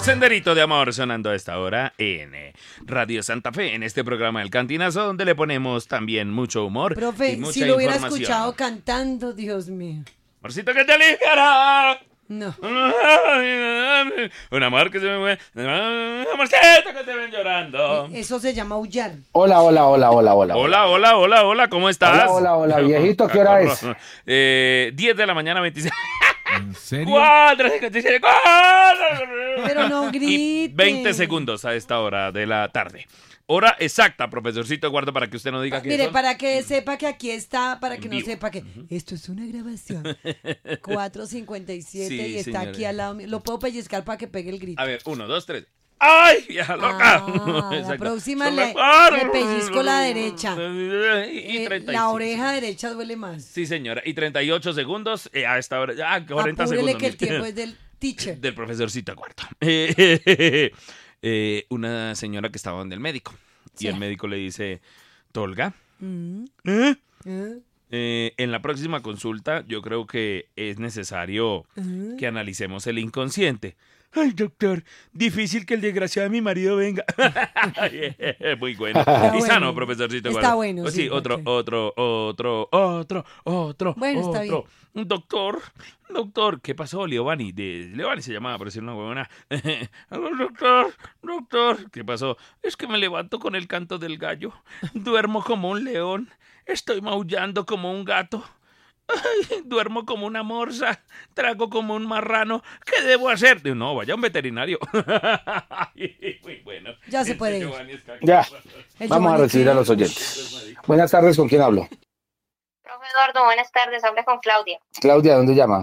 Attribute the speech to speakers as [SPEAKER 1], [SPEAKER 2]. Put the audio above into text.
[SPEAKER 1] Senderito de Amor sonando a esta hora en Radio Santa Fe, en este programa del Cantinazo, donde le ponemos también mucho humor.
[SPEAKER 2] Profe,
[SPEAKER 1] y mucha
[SPEAKER 2] si lo hubiera
[SPEAKER 1] información.
[SPEAKER 2] escuchado cantando, Dios mío.
[SPEAKER 1] Amorcito que te aliviará.
[SPEAKER 2] No.
[SPEAKER 1] Un amor que se me mueve. Amorcito que te ven llorando.
[SPEAKER 2] Eso se llama aullar.
[SPEAKER 3] Hola, hola, hola, hola, hola.
[SPEAKER 1] Hola, ¿cómo estás?
[SPEAKER 3] Hola, hola, hola, viejito, ¿qué hora es?
[SPEAKER 1] 10 de la mañana, 26.
[SPEAKER 4] ¿En serio?
[SPEAKER 1] 4:57.
[SPEAKER 2] Pero no grite.
[SPEAKER 1] 20 segundos a esta hora de la tarde. Hora exacta, profesorcito Eduardo, para que usted no diga que
[SPEAKER 2] Mire,
[SPEAKER 1] son...
[SPEAKER 2] para que sepa que aquí está, para que
[SPEAKER 1] En
[SPEAKER 2] no
[SPEAKER 1] vivo.
[SPEAKER 2] sepa que esto es una grabación. 4:57
[SPEAKER 1] Sí,
[SPEAKER 2] y está
[SPEAKER 1] señora.
[SPEAKER 2] aquí al lado mío. Lo puedo pellizcar para que pegue el grito.
[SPEAKER 1] A ver, 1, 2, 3. ¡Ay, vieja loca!
[SPEAKER 2] La
[SPEAKER 1] Exacto.
[SPEAKER 2] próxima
[SPEAKER 1] Son
[SPEAKER 2] le
[SPEAKER 1] las-
[SPEAKER 2] pellizco la derecha.
[SPEAKER 1] Y 36.
[SPEAKER 2] La oreja derecha duele más.
[SPEAKER 1] Sí, señora. Y 38 segundos a esta hora. 40
[SPEAKER 2] Apúrele
[SPEAKER 1] segundos.
[SPEAKER 2] que el tiempo es del teacher.
[SPEAKER 1] Del profesorcito Eduardo. Una señora que estaba donde el médico. Y
[SPEAKER 2] Sí.
[SPEAKER 1] el médico le dice, Tolga,
[SPEAKER 2] Mm,
[SPEAKER 1] ¿eh?
[SPEAKER 2] mm,
[SPEAKER 1] En la próxima consulta yo creo que es necesario
[SPEAKER 2] mm.
[SPEAKER 1] que analicemos el inconsciente. Ay, doctor, difícil que el desgraciado de mi marido venga. Muy bueno.
[SPEAKER 2] Está
[SPEAKER 1] Y sano,
[SPEAKER 2] bueno.
[SPEAKER 1] profesorcito.
[SPEAKER 2] Está
[SPEAKER 1] Eduardo.
[SPEAKER 2] bueno,
[SPEAKER 1] Pues
[SPEAKER 2] sí,
[SPEAKER 1] sí, otro.
[SPEAKER 2] Bueno, está bien.
[SPEAKER 1] Doctor, ¿qué pasó, Leovani? Leovani se llamaba, por decir una huevona. Doctor, ¿qué pasó? Es que me levanto con el canto del gallo. Duermo como un león. Estoy maullando como un gato. Ay, duermo como una morsa, trago como un marrano. ¿Qué debo hacer? No, vaya a un veterinario. Muy bueno.
[SPEAKER 2] Ya se puede ir.
[SPEAKER 1] Giovanni Escaglia.
[SPEAKER 3] Ya,
[SPEAKER 2] El
[SPEAKER 3] vamos a
[SPEAKER 2] Giovanni
[SPEAKER 3] recibir
[SPEAKER 2] que-
[SPEAKER 3] a los oyentes. Buenas tardes, ¿con quién hablo?
[SPEAKER 5] Profe Eduardo, buenas tardes. Habla con Claudia.
[SPEAKER 3] Claudia, ¿de dónde llama?